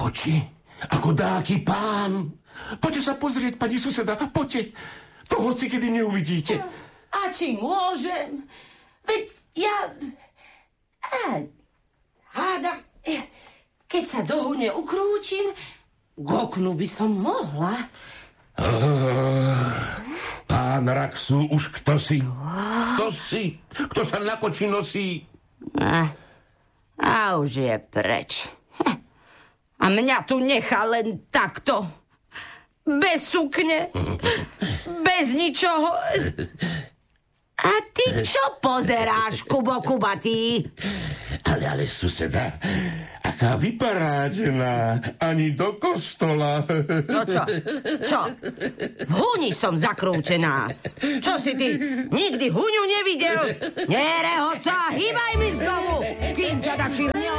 oči, ako dáky pán. Poďte sa pozrieť, pani suseda, poďte. To hoci kedy neuvidíte. A či môžem? Veď ja... hádam, keď sa do hune ukrútim, k oknu by som mohla. Pán Raksu, už kto si? Kto si? Kto sa na koči nosí? A už je preč. A mňa tu nechá len takto. Bez sukne. Bez ničoho. A ty čo pozeráš, Kubo Kubatý? Ale suseda, aká vyparádená, ani do kostola. No čo? V huni som zakrútená. Čo si ty, nikdy huňu nevidel? Nerehoď sa, hýbaj mi z domu, kým ťa dačím